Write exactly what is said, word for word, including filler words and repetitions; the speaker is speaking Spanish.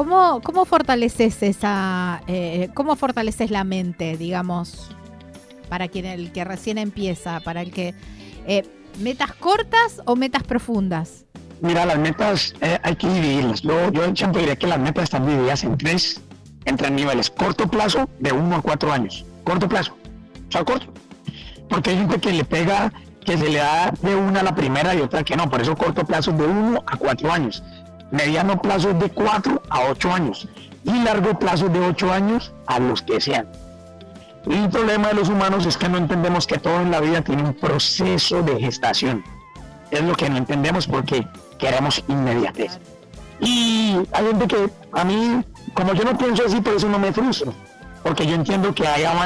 ¿cómo, cómo fortaleces esa, eh, cómo fortaleces la mente, digamos, para quien el que recién empieza, para el que eh, metas cortas o metas profundas? Mira, las metas eh, hay que dividirlas. Yo, yo siempre diré que las metas están divididas en tres, en tres niveles. Corto plazo, de uno a cuatro años. Corto plazo, o sea, corto. Porque hay gente que le pega, que se le da de una a la primera y otra que no. Por eso corto plazo es de uno a cuatro años. Mediano plazo es de cuatro a ocho años. Y largo plazo es de ocho años a los que sean. Y el problema de los humanos es que no entendemos que todo en la vida tiene un proceso de gestación. Es lo que no entendemos porque queremos inmediatez. Y hay gente que a mí, como yo no pienso así, por eso no me frustro. Porque yo entiendo que hay avances